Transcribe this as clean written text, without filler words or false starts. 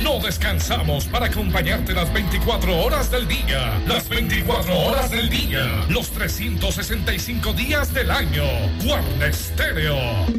No descansamos para acompañarte las 24 horas del día. Las 24 horas del día. Los 365 días del año. Guarda Estéreo.